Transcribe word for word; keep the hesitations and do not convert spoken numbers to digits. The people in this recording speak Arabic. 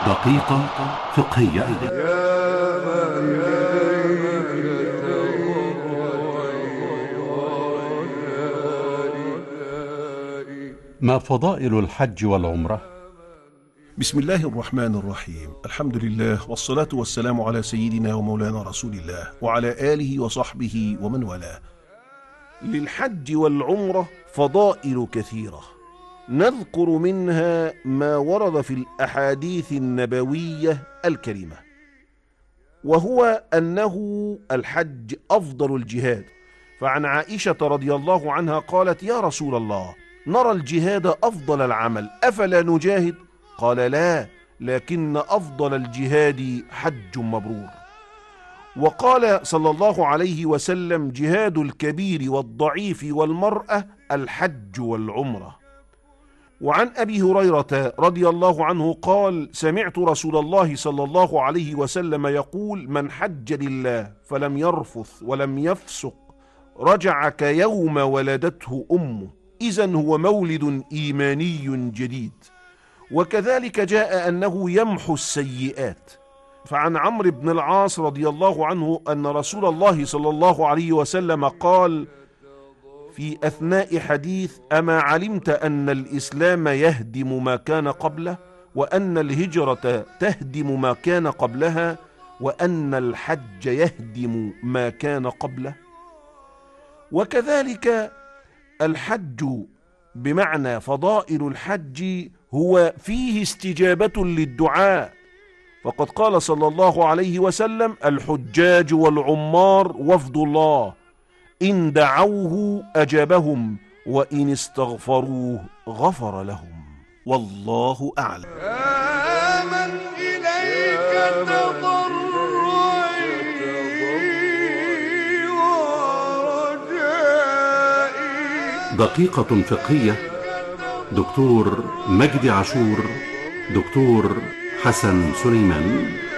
دقيقة فقهية. ما فضائل الحج والعمرة؟ بسم الله الرحمن الرحيم. الحمد لله والصلاة والسلام على سيدنا ومولانا رسول الله وعلى آله وصحبه ومن والاه. للحج والعمرة فضائل كثيرة، نذكر منها ما ورد في الأحاديث النبوية الكريمة، وهو أنه الحج أفضل الجهاد. فعن عائشة رضي الله عنها قالت: يا رسول الله، نرى الجهاد أفضل العمل، أفلا نجاهد؟ قال: لا، لكن أفضل الجهاد حج مبرور. وقال صلى الله عليه وسلم: جهاد الكبير والضعيف والمرأة الحج والعمرة. وعن أبي هريرة رضي الله عنه قال: سمعت رسول الله صلى الله عليه وسلم يقول: من حج لله فلم يرفث ولم يفسق رجع كيوم ولدته أمه، إذن هو مولد إيماني جديد. وكذلك جاء أنه يمحو السيئات. فعن عمرو بن العاص رضي الله عنه أن رسول الله صلى الله عليه وسلم قال في أثناء حديث: أما علمت أن الإسلام يهدم ما كان قبله، وأن الهجرة تهدم ما كان قبلها، وأن الحج يهدم ما كان قبله. وكذلك الحج بمعنى فضائل الحج هو فيه استجابة للدعاء، فقد قال صلى الله عليه وسلم: الحجاج والعمار وفد الله، إن دعوه أجابهم، وإن استغفروه غفر لهم، والله أعلم. آمن إليك تضرعي ورجائي. دقيقة فقهية. دكتور مجدي عاشور، دكتور حسن سليمان.